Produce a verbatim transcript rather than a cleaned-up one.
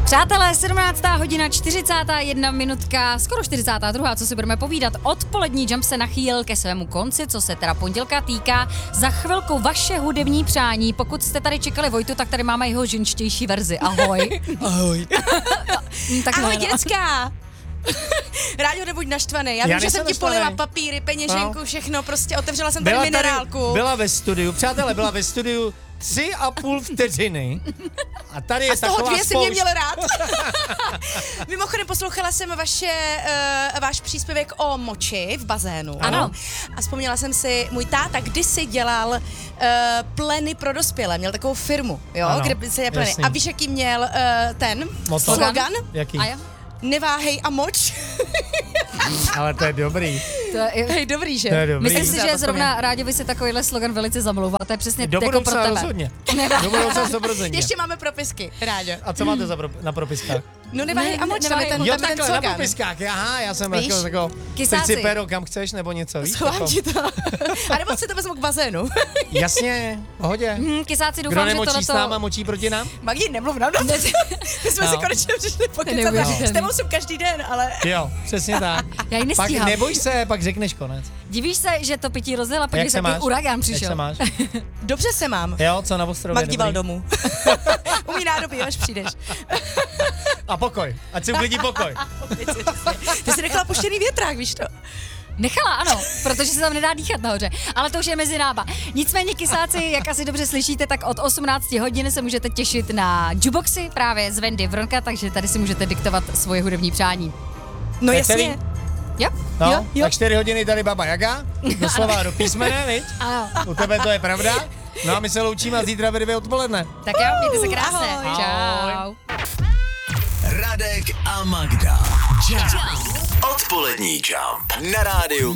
Přátelé, sedmnáctá hodina, čtyřicátá jedna minutka, skoro čtyřicátá druhá, co si budeme povídat. Odpolední Jump se nachýlil ke svému konci, co se teda pondělka týká. Za chvilku vaše hudební přání. Pokud jste tady čekali Vojtu, tak tady máme jeho ženštější verzi. Ahoj. Ahoj. tak Ahoj, no, no. děcka. Ráďo, nebuď naštvaný. Já, Já vím, že jsem ti naštvaný. polila papíry, peněženku, No. všechno, prostě otevřela jsem tady Byla minerálku. byla ve studiu, přátelé, byla ve studiu tři a půl vteřiny. A tady je A z toho taková dvě si mě spoušť. měl rád. Mimochodem poslouchala jsem vaše, uh, váš příspěvek o moči v bazénu. Ano. A vzpomněla jsem si, můj táta kdysi dělal uh, pleny pro dospělé, měl takovou firmu, jo, Ano, kde se je pleny. jasný. A víš, jaký měl uh, ten Moto. slogan? Jaký? A jo? Neváhej a moč. Ale to je dobrý. To je, Hej, dobrý, že? To je dobrý. myslím Já si, to že vzpomněla. zrovna Ráďovi si takovýhle slogan velice zamlouvá. To je přesně Do jako pro budoucna tebe. rozhodně. Do budoucna sto procent. Ještě máme propisky, Ráďo. A co máte za pro, na propiskách? No neváhej Ne, a moč, tam neváhej je ten, a Jo, tam je ten takhle, na slogan. propiskách. Aha, já jsem Víš? jako, jako Kysáci. principero, kam chceš, nebo něco, víš? Schovám Jako, ti to. A nebo si to vezmu k bazénu. jasně, pohodě. Hm, kysáci, Kdo doufám, že nemočí tohleto... s náma, močí proti nám? Magdi, nemluv nám do toho. My jsme No. si konečně přišli pokecat. Neuvěřitelný. S tebou jsem každý den, ale... Jo, přesně tak. Já ji Pak nestíhám. neboj se, pak řekneš konec. Divíš se, že to pití rozlila, pak Jak když se takový máš? uragán Jak přišel. se máš? Dobře se mám. Jo, co na ostrově? Magdi dobrý? val domů. Umí nádobí, až přijdeš. A pokoj. Ať si uklidí pokoj. Ty jsi nechala puštěný větrák, víš to? Nechala, ano, protože se tam nedá dýchat nahoře, ale to už je mezi náma. Nicméně, kysáci, jak asi dobře slyšíte, tak od osmnácti hodin se můžete těšit na jukeboxy právě z Wendy Vronka, takže tady si můžete diktovat svoje hudební přání. No Tak jasně. celý? Jo? No, Jo, jo. tak čtyři hodiny tady Baba Jaga, doslova do písmene, viď? Ano. U tebe to je pravda. No a my se loučíme a zítra ve dvě odpoledne. Tak jo, mějte se krásně. Ahoj. Čau. Radek a Magda. Jump. Odpolední Jump na rádiu